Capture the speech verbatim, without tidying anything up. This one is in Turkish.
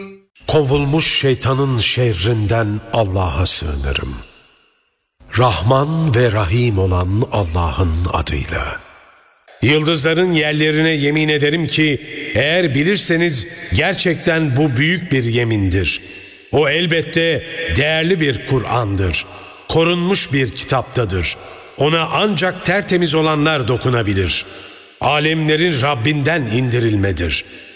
Kovulmuş şeytanın şerrinden Allah'a sığınırım. Rahman ve Rahim olan Allah'ın adıyla. Yıldızların yerlerine yemin ederim ki eğer bilirseniz gerçekten bu büyük bir yemindir. O elbette değerli bir Kur'an'dır. Korunmuş bir kitaptadır. Ona ancak tertemiz olanlar dokunabilir. Alemlerin Rabbinden indirilmedir.